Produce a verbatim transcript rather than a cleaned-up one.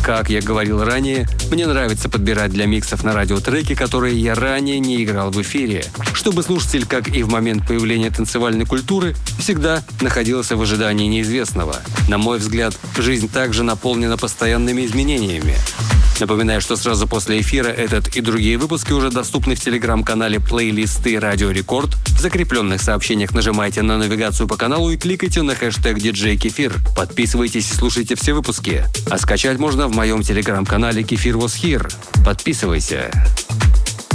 Как я говорил ранее, мне нравится подбирать для миксов на радио треки, которые я ранее не играл в эфире, чтобы слушатель, как и в момент появления танцевальной культуры, всегда находился в ожидании неизвестного. На мой взгляд, жизнь также наполнена постоянными изменениями. Напоминаю, что сразу после эфира этот и другие выпуски уже доступны в телеграм-канале плейлисты Радио Рекорд. В закрепленных сообщениях нажимайте на навигацию по каналу и кликайте на хэштег диджей Кефир. Подписывайтесь и слушайте все выпуски. А скачать можно в моем телеграм-канале Кефир Was Here. Подписывайся.